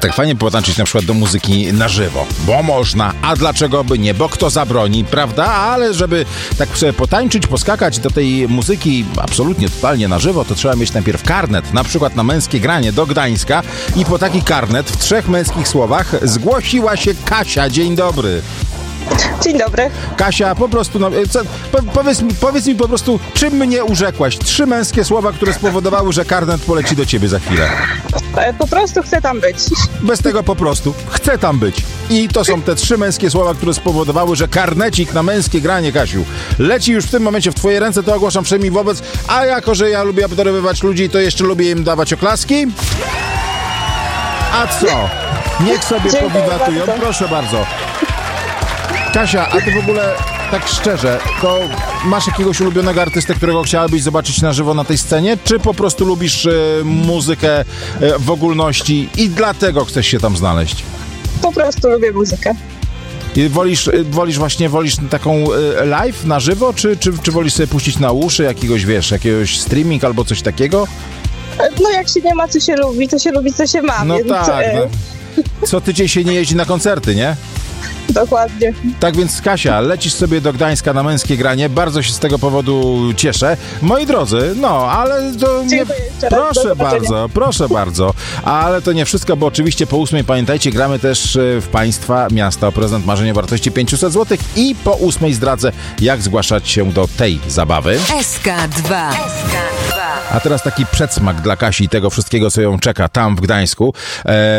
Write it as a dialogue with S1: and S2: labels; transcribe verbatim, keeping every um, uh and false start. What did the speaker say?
S1: tak fajnie potańczyć na przykład do muzyki na żywo, bo można, a dlaczego by nie, bo kto zabroni, prawda? Ale żeby tak sobie potańczyć, poskakać do tej muzyki absolutnie, totalnie na żywo, to trzeba mieć najpierw karnet, na przykład na Męskie Granie do Gdańska i po taki karnet w trzech męskich słowach zgłosiła się Kasia. Dzień dobry.
S2: Dzień dobry.
S1: Kasia, po prostu, no, co, po, powiedz, mi, powiedz mi po prostu, czym mnie urzekłaś? Trzy męskie słowa, które spowodowały, że karnet poleci do ciebie za chwilę.
S2: Po prostu chcę tam być.
S1: Bez tego po prostu. Chcę tam być. I to są te trzy męskie słowa, które spowodowały, że karnecik na Męskie Granie, Kasiu, leci już w tym momencie w twoje ręce, to ogłaszam przynajmniej wobec, a jako, że ja lubię obdarowywać ludzi, to jeszcze lubię im dawać oklaski. A co? Niech sobie powiwatują. Proszę bardzo. Kasia, a ty w ogóle, tak szczerze, to masz jakiegoś ulubionego artystę, którego chciałabyś zobaczyć na żywo na tej scenie? Czy po prostu lubisz e, muzykę e, w ogólności i dlatego chcesz się tam znaleźć?
S2: Po prostu lubię muzykę.
S1: I wolisz, wolisz właśnie, wolisz taką e, live na żywo, czy, czy, czy wolisz sobie puścić na uszy jakiegoś, wiesz, jakiegoś streaming albo coś takiego?
S2: No jak się nie ma, co się lubi, to się lubi, co się ma.
S1: No
S2: więc,
S1: tak,
S2: e...
S1: no. Co tydzień się nie jeździ na koncerty, nie?
S2: Dokładnie.
S1: Tak więc, Kasia, lecisz sobie do Gdańska na Męskie Granie. Bardzo się z tego powodu cieszę. Moi drodzy, no, ale to nie... Proszę bardzo, proszę bardzo. Ale to nie wszystko, bo oczywiście po ósmej, pamiętajcie, gramy też w państwa miasta o prezent marzenia o wartości pięćset złotych i po ósmej zdradzę, jak zgłaszać się do tej zabawy.
S3: S K dwa.
S1: A teraz taki przedsmak dla Kasi i tego wszystkiego, co ją czeka tam w Gdańsku. E,